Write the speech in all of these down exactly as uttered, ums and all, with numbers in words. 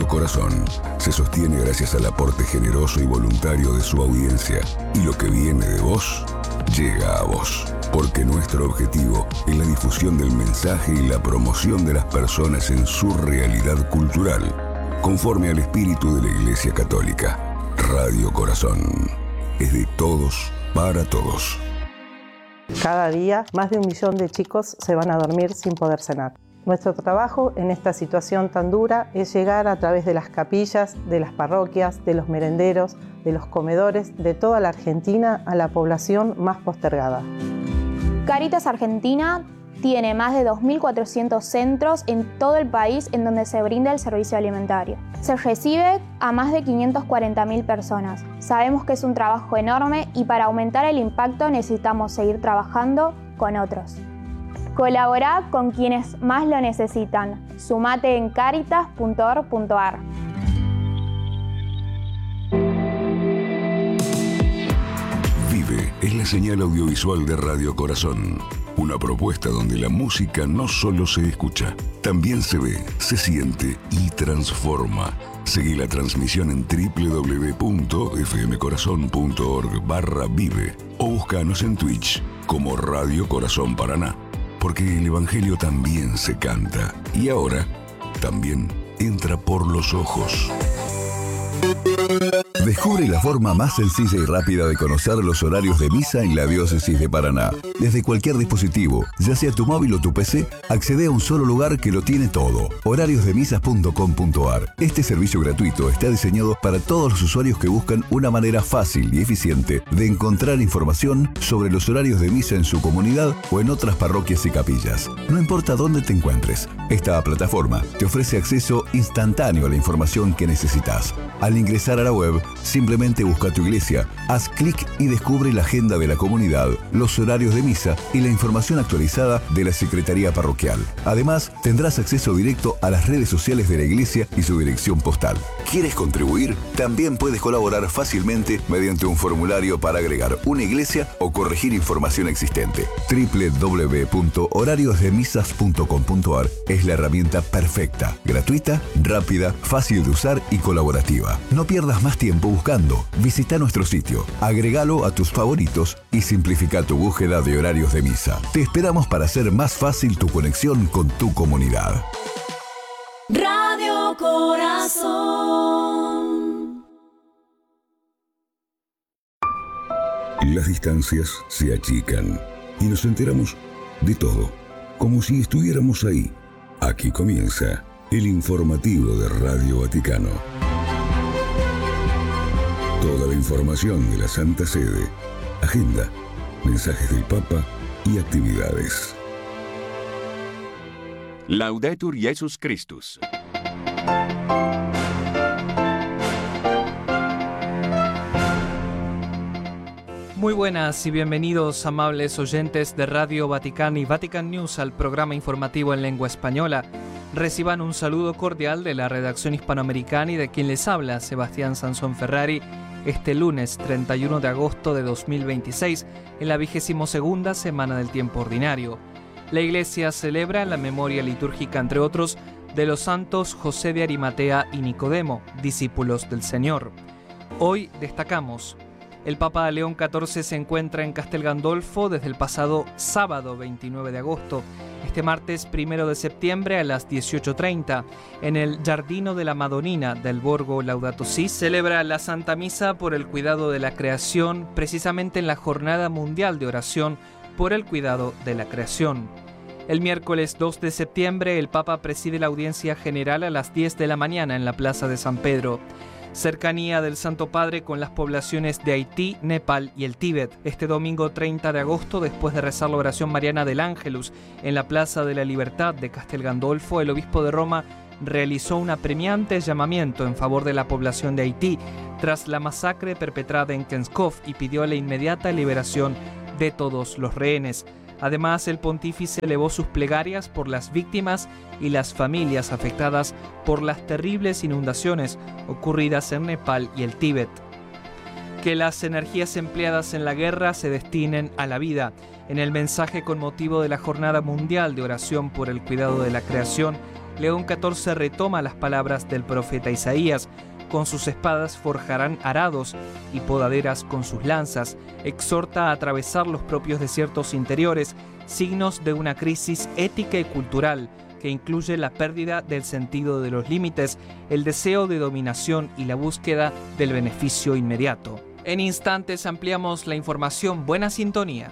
Corazón se sostiene gracias al aporte generoso y voluntario de su audiencia, y lo que viene de vos, llega a vos. Porque nuestro objetivo es la difusión del mensaje y la promoción de las personas en su realidad cultural, conforme al espíritu de la Iglesia Católica. Radio Corazón es de todos para todos. Cada día, más de un millón de chicos se van a dormir sin poder cenar. Nuestro trabajo en esta situación tan dura es llegar a través de las capillas, de las parroquias, de los merenderos, de los comedores, de toda la Argentina a la población más postergada. Cáritas Argentina tiene más de dos mil cuatrocientos centros en todo el país en donde se brinda el servicio alimentario. Se recibe a más de quinientas cuarenta mil personas. Sabemos que es un trabajo enorme y para aumentar el impacto necesitamos seguir trabajando con otros. Colaborá con quienes más lo necesitan. Sumate en caritas punto org punto a r. Vive es la señal audiovisual de Radio Corazón. Una propuesta donde la música no solo se escucha, también se ve, se siente y transforma. Seguí la transmisión en doble u doble u doble u punto f m corazón punto org barra vive o búscanos en Twitch como Radio Corazón Paraná. Porque el Evangelio también se canta y ahora también entra por los ojos. Descubre la forma más sencilla y rápida de conocer los horarios de misa en la Diócesis de Paraná. Desde cualquier dispositivo, ya sea tu móvil o tu P C, accede a un solo lugar que lo tiene todo. horarios de misas punto com punto a r. Este servicio gratuito está diseñado para todos los usuarios que buscan una manera fácil y eficiente de encontrar información sobre los horarios de misa en su comunidad o en otras parroquias y capillas. No importa dónde te encuentres, esta plataforma te ofrece acceso instantáneo a la información que necesitas. Al ingresar a la web, simplemente busca tu iglesia, haz clic y descubre la agenda de la comunidad, los horarios de misa y la información actualizada de la Secretaría Parroquial. Además, tendrás acceso directo a las redes sociales de la iglesia y su dirección postal. ¿Quieres contribuir? También puedes colaborar fácilmente mediante un formulario para agregar una iglesia o corregir información existente. doble u doble u doble u punto horarios de misas punto com punto a r es la herramienta perfecta, gratuita, rápida, fácil de usar y colaborativa. No pierdas más tiempo buscando. Visita nuestro sitio, agregalo a tus favoritos y simplifica tu búsqueda de horarios de misa. Te esperamos para hacer más fácil tu conexión con tu comunidad. Radio Corazón. Las distancias se achican y nos enteramos de todo, como si estuviéramos ahí. Aquí comienza el informativo de Radio Vaticano. Toda la información de la Santa Sede, agenda, mensajes del Papa y actividades. Laudetur Jesus Christus. Muy buenas y bienvenidos, amables oyentes de Radio Vaticano y Vatican News, al programa informativo en lengua española. Reciban un saludo cordial de la redacción hispanoamericana y de quien les habla, Sebastián Sansón Ferrari, este lunes treinta y uno de agosto de dos mil veintiséis, en la vigésimo segunda semana del tiempo ordinario. La Iglesia celebra la memoria litúrgica, entre otros, de los santos José de Arimatea y Nicodemo, discípulos del Señor. Hoy destacamos: el Papa León catorce se encuentra en Castel Gandolfo desde el pasado sábado veintinueve de agosto. Este martes primero de septiembre a las dieciocho treinta, en el Giardino de la Madonnina del Borgo Laudato Si, celebra la Santa Misa por el cuidado de la creación, precisamente en la Jornada Mundial de Oración por el cuidado de la creación. El miércoles dos de septiembre, el Papa preside la audiencia general a las diez de la mañana en la Plaza de San Pedro. Cercanía del Santo Padre con las poblaciones de Haití, Nepal y el Tíbet. Este domingo treinta de agosto, después de rezar la oración mariana del Ángelus en la Plaza de la Libertad de Castel Gandolfo, el obispo de Roma realizó un apremiante llamamiento en favor de la población de Haití tras la masacre perpetrada en Kenskov y pidió la inmediata liberación de todos los rehenes. Además, el pontífice elevó sus plegarias por las víctimas y las familias afectadas por las terribles inundaciones ocurridas en Nepal y el Tíbet. Que las energías empleadas en la guerra se destinen a la vida. En el mensaje con motivo de la Jornada Mundial de Oración por el Cuidado de la Creación, León catorce retoma las palabras del profeta Isaías: con sus espadas forjarán arados y podaderas con sus lanzas. Exhorta a atravesar los propios desiertos interiores, signos de una crisis ética y cultural que incluye la pérdida del sentido de los límites, el deseo de dominación y la búsqueda del beneficio inmediato. En instantes ampliamos la información. Buena sintonía.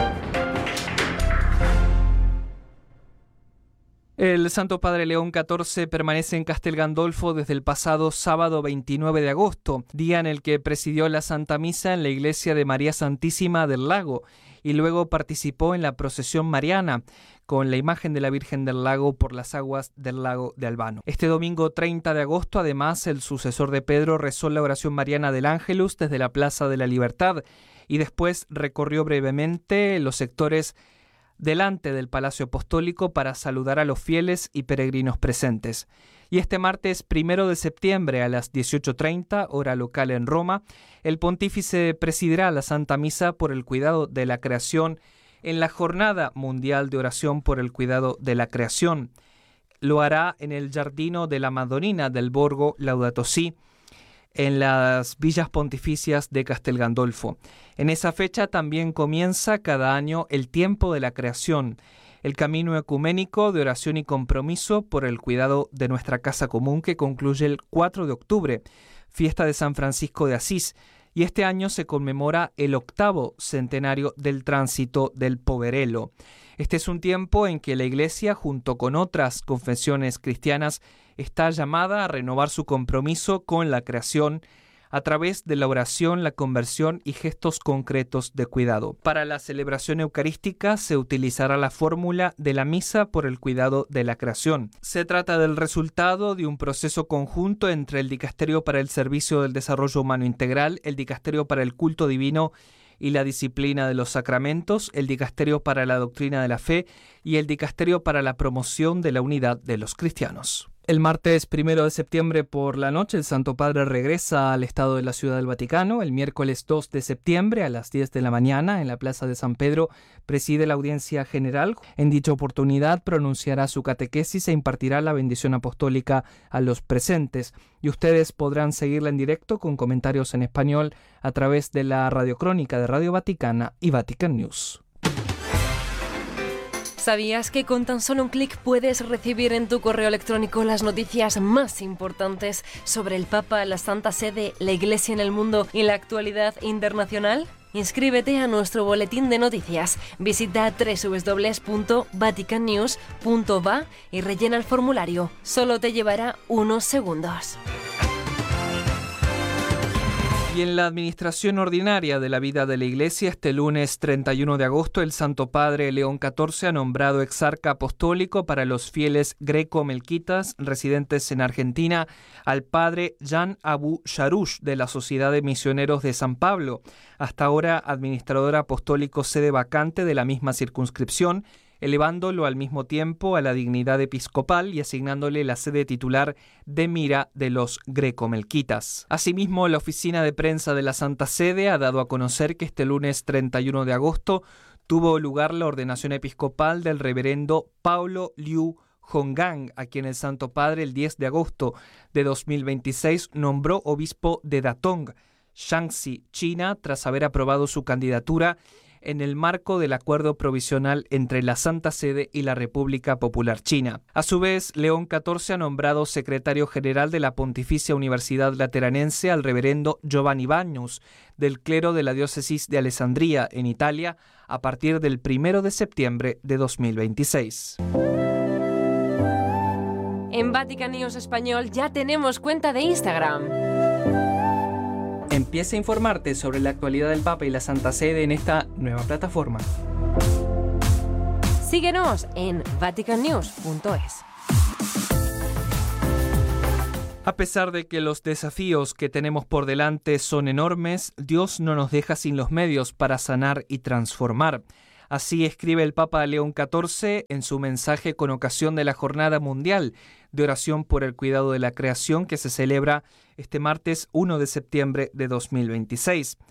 El Santo Padre León catorce permanece en Castel Gandolfo desde el pasado sábado veintinueve de agosto, día en el que presidió la Santa Misa en la iglesia de María Santísima del Lago y luego participó en la procesión mariana con la imagen de la Virgen del Lago por las aguas del lago de Albano. Este domingo treinta de agosto, además, el sucesor de Pedro rezó la oración mariana del Ángelus desde la Plaza de la Libertad y después recorrió brevemente los sectores delante del Palacio Apostólico para saludar a los fieles y peregrinos presentes. Y este martes primero de septiembre a las dieciocho treinta, hora local en Roma, el pontífice presidirá la Santa Misa por el cuidado de la creación en la Jornada Mundial de Oración por el Cuidado de la Creación. Lo hará en el Giardino de la Madonnina del Borgo Laudato Si, en las villas pontificias de Castel Gandolfo. En esa fecha también comienza cada año el tiempo de la creación, el camino ecuménico de oración y compromiso por el cuidado de nuestra casa común, que concluye el cuatro de octubre, fiesta de San Francisco de Asís, y este año se conmemora el octavo centenario del tránsito del Poverello. Este es un tiempo en que la Iglesia, junto con otras confesiones cristianas, está llamada a renovar su compromiso con la creación a través de la oración, la conversión y gestos concretos de cuidado. Para la celebración eucarística se utilizará la fórmula de la misa por el cuidado de la creación. Se trata del resultado de un proceso conjunto entre el Dicasterio para el Servicio del Desarrollo Humano Integral, el Dicasterio para el Culto Divino y la Disciplina de los Sacramentos, el Dicasterio para la Doctrina de la Fe y el Dicasterio para la Promoción de la Unidad de los Cristianos. El martes primero de septiembre por la noche, el Santo Padre regresa al Estado de la Ciudad del Vaticano. El miércoles dos de septiembre a las diez de la mañana en la Plaza de San Pedro preside la audiencia general. En dicha oportunidad pronunciará su catequesis e impartirá la bendición apostólica a los presentes. Y ustedes podrán seguirla en directo con comentarios en español a través de la radiocrónica de Radio Vaticana y Vatican News. ¿Sabías que con tan solo un clic puedes recibir en tu correo electrónico las noticias más importantes sobre el Papa, la Santa Sede, la Iglesia en el mundo y la actualidad internacional? Inscríbete a nuestro boletín de noticias. Visita doble u doble u doble u punto vatican news punto va y rellena el formulario. Solo te llevará unos segundos. Y en la administración ordinaria de la vida de la Iglesia, este lunes treinta y uno de agosto, el Santo Padre León catorce ha nombrado exarca apostólico para los fieles greco-melquitas residentes en Argentina al Padre Jan Abu Sharush de la Sociedad de Misioneros de San Pablo, hasta ahora administrador apostólico sede vacante de la misma circunscripción, elevándolo al mismo tiempo a la dignidad episcopal y asignándole la sede titular de mira de los greco-melquitas. Asimismo, la oficina de prensa de la Santa Sede ha dado a conocer que este lunes treinta y uno de agosto tuvo lugar la ordenación episcopal del reverendo Paulo Liu Honggang, a quien el Santo Padre el diez de agosto de dos mil veintiséis nombró obispo de Datong, Shaanxi, China, tras haber aprobado su candidatura en el marco del acuerdo provisional entre la Santa Sede y la República Popular China. A su vez, León catorce ha nombrado secretario general de la Pontificia Universidad Lateranense al reverendo Giovanni Bagnus, del clero de la diócesis de Alessandria, en Italia, a partir del primero de septiembre de dos mil veintiséis. En Vatican News Español ya tenemos cuenta de Instagram. Empieza a informarte sobre la actualidad del Papa y la Santa Sede en esta nueva plataforma. Síguenos en vatican news punto es. A pesar de que los desafíos que tenemos por delante son enormes, Dios no nos deja sin los medios para sanar y transformar. Así escribe el Papa León catorce en su mensaje con ocasión de la Jornada Mundial de Oración por el Cuidado de la Creación, que se celebra este martes uno de septiembre de dos mil veintiséis.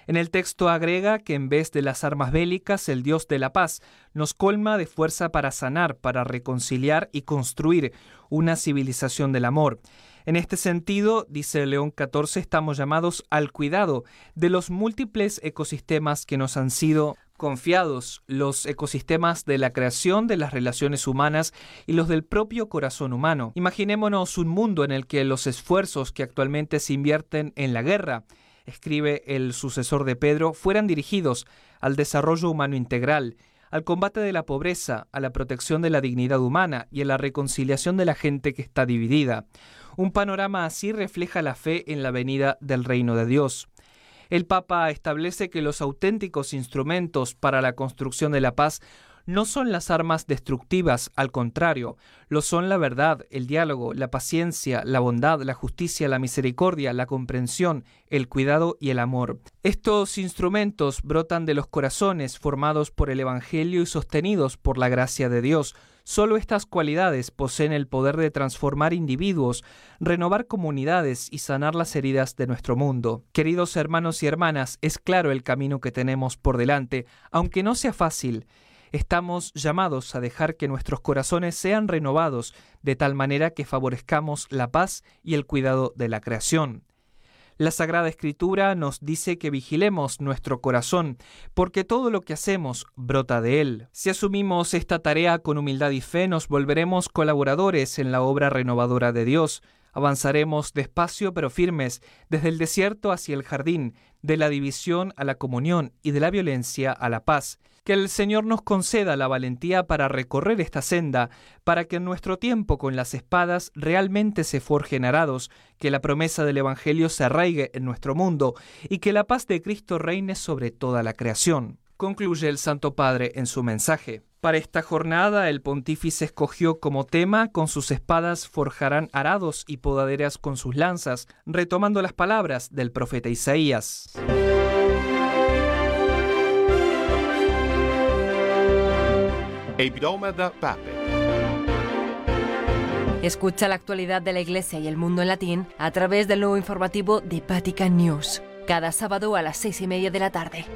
En el texto agrega que en vez de las armas bélicas, el Dios de la paz nos colma de fuerza para sanar, para reconciliar y construir una civilización del amor. En este sentido, dice León catorce, estamos llamados al cuidado de los múltiples ecosistemas que nos han sido confiados, los ecosistemas de la creación, de las relaciones humanas y los del propio corazón humano. Imaginémonos un mundo en el que los esfuerzos que actualmente se invierten en la guerra, escribe el sucesor de Pedro, fueran dirigidos al desarrollo humano integral, al combate de la pobreza, a la protección de la dignidad humana y a la reconciliación de la gente que está dividida. Un panorama así refleja la fe en la venida del reino de Dios. El Papa establece que los auténticos instrumentos para la construcción de la paz no son las armas destructivas, al contrario, lo son la verdad, el diálogo, la paciencia, la bondad, la justicia, la misericordia, la comprensión, el cuidado y el amor. Estos instrumentos brotan de los corazones formados por el Evangelio y sostenidos por la gracia de Dios. Solo estas cualidades poseen el poder de transformar individuos, renovar comunidades y sanar las heridas de nuestro mundo. Queridos hermanos y hermanas, es claro el camino que tenemos por delante, aunque no sea fácil. Estamos llamados a dejar que nuestros corazones sean renovados de tal manera que favorezcamos la paz y el cuidado de la creación. La Sagrada Escritura nos dice que vigilemos nuestro corazón, porque todo lo que hacemos brota de él. Si asumimos esta tarea con humildad y fe, nos volveremos colaboradores en la obra renovadora de Dios. Avanzaremos despacio pero firmes, desde el desierto hacia el jardín, de la división a la comunión y de la violencia a la paz. Que el Señor nos conceda la valentía para recorrer esta senda, para que en nuestro tiempo con las espadas realmente se forjen arados, que la promesa del Evangelio se arraigue en nuestro mundo y que la paz de Cristo reine sobre toda la creación. Concluye el Santo Padre en su mensaje. Para esta jornada, el pontífice escogió como tema: con sus espadas forjarán arados y podaderas con sus lanzas, retomando las palabras del profeta Isaías. Hebdomada Pape. Escucha la actualidad de la Iglesia y el mundo en latín a través del nuevo informativo de Vatican News, cada sábado a las seis y media de la tarde.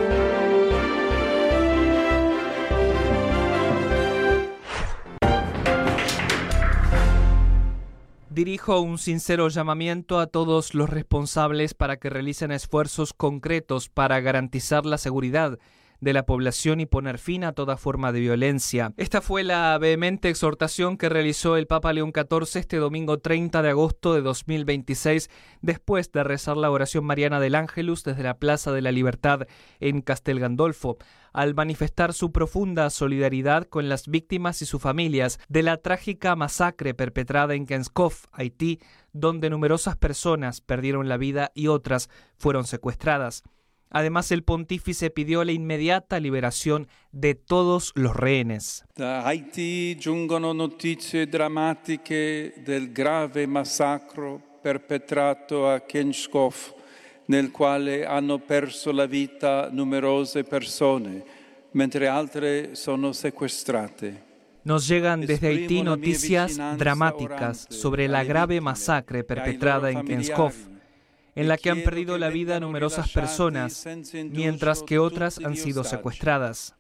Dirijo un sincero llamamiento a todos los responsables para que realicen esfuerzos concretos para garantizar la seguridad de la población y poner fin a toda forma de violencia. Esta fue la vehemente exhortación que realizó el Papa León catorce este domingo treinta de agosto de dos mil veintiséis, después de rezar la oración mariana del Ángelus desde la Plaza de la Libertad en Castel Gandolfo, al manifestar su profunda solidaridad con las víctimas y sus familias de la trágica masacre perpetrada en Kenskov, Haití, donde numerosas personas perdieron la vida y otras fueron secuestradas. Además, el pontífice pidió la inmediata liberación de todos los rehenes. Da Haitì giungono notizie drammatiche del grave massacro perpetrato a Kenskov, nel quale hanno perso la vita numerose persone, mentre altre sono sequestrate. Nos llegan desde Haití noticias dramáticas sobre la grave masacre perpetrada en Kenskov, en la que han perdido la vida numerosas personas, mientras que otras han sido secuestradas.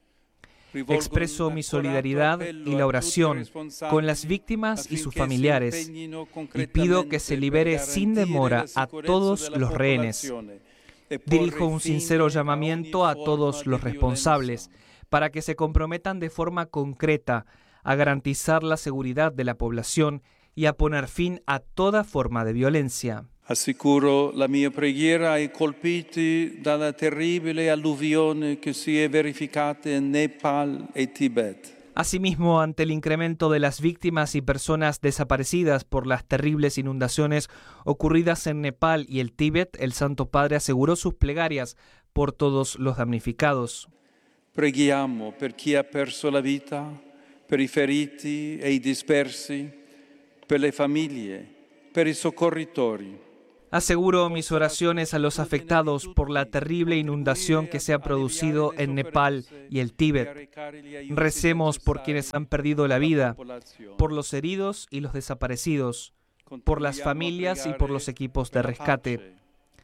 Expreso mi solidaridad y la oración con las víctimas y sus familiares y pido que se libere sin demora a todos los rehenes. Dirijo un sincero llamamiento a todos los responsables para que se comprometan de forma concreta a garantizar la seguridad de la población y a poner fin a toda forma de violencia. Assicuro la mia preghiera ai colpiti dalla terribile alluvione che si è verificata in Nepal e Tibet. Asimismo, ante el incremento de las víctimas y personas desaparecidas por las terribles inundaciones ocurridas en Nepal y el Tíbet, el Santo Padre aseguró sus plegarias por todos los damnificados. Preghiamo per chi ha perso la vita, per i feriti e i dispersi, per le famiglie, per i soccorritori. Aseguro mis oraciones a los afectados por la terrible inundación que se ha producido en Nepal y el Tíbet. Recemos por quienes han perdido la vida, por los heridos y los desaparecidos, por las familias y por los equipos de rescate.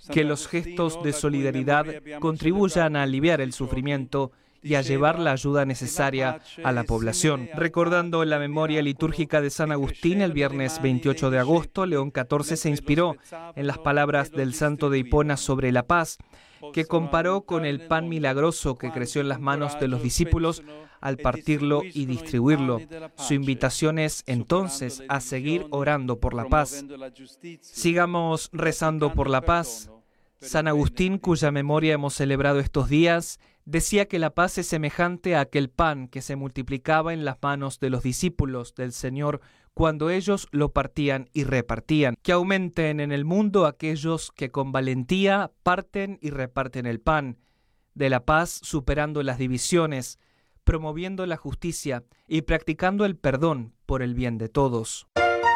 que los gestos de solidaridad contribuyan a aliviar el sufrimiento y a llevar la ayuda necesaria a la población. Recordando la memoria litúrgica de San Agustín, el viernes veintiocho de agosto, León catorce se inspiró en las palabras del santo de Hipona sobre la paz, que comparó con el pan milagroso que creció en las manos de los discípulos al partirlo y distribuirlo. Su invitación es entonces a seguir orando por la paz. Sigamos rezando por la paz. San Agustín, cuya memoria hemos celebrado estos días, decía que la paz es semejante a aquel pan que se multiplicaba en las manos de los discípulos del Señor cuando ellos lo partían y repartían. Que aumenten en el mundo aquellos que con valentía parten y reparten el pan de la paz, superando las divisiones, promoviendo la justicia y practicando el perdón por el bien de todos.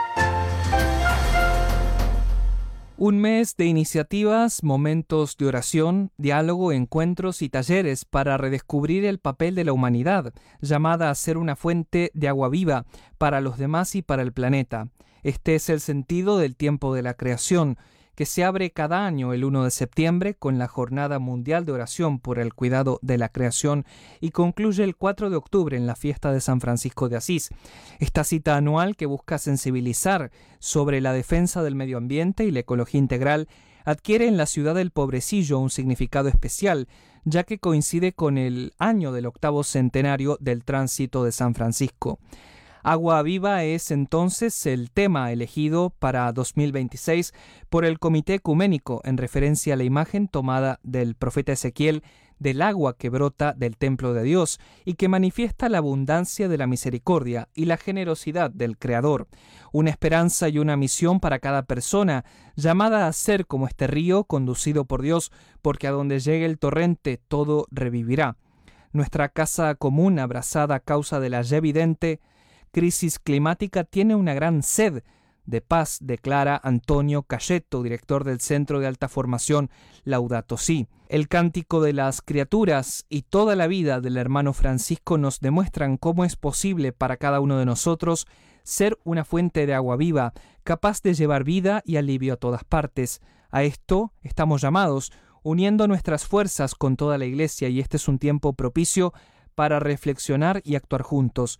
Un mes de iniciativas, momentos de oración, diálogo, encuentros y talleres para redescubrir el papel de la humanidad, llamada a ser una fuente de agua viva para los demás y para el planeta. Este es el sentido del tiempo de la creación, que se abre cada año el primero de septiembre con la Jornada Mundial de Oración por el Cuidado de la Creación y concluye el cuatro de octubre en la fiesta de San Francisco de Asís. Esta cita anual, que busca sensibilizar sobre la defensa del medio ambiente y la ecología integral, adquiere en la ciudad del Pobrecillo un significado especial, ya que coincide con el año del octavo centenario del tránsito de San Francisco. Agua Viva es entonces el tema elegido para dos mil veintiséis por el Comité Ecuménico en referencia a la imagen tomada del profeta Ezequiel del agua que brota del templo de Dios y que manifiesta la abundancia de la misericordia y la generosidad del Creador, una esperanza y una misión para cada persona llamada a ser como este río conducido por Dios, porque a donde llegue el torrente todo revivirá. Nuestra casa común, abrazada a causa de la ya evidente crisis climática, tiene una gran sed de paz, declara Antonio Cayeto, director del Centro de Alta Formación Laudato Si. El cántico de las criaturas y toda la vida del hermano Francisco nos demuestran cómo es posible para cada uno de nosotros ser una fuente de agua viva, capaz de llevar vida y alivio a todas partes. A esto estamos llamados, uniendo nuestras fuerzas con toda la Iglesia, y este es un tiempo propicio para reflexionar y actuar juntos.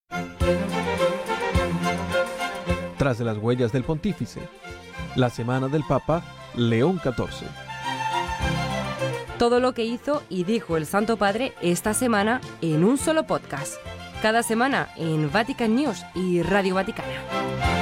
Tras de las huellas del Pontífice, la semana del Papa León catorce. Todo lo que hizo y dijo el Santo Padre esta semana en un solo podcast. Cada semana en Vatican News y Radio Vaticana.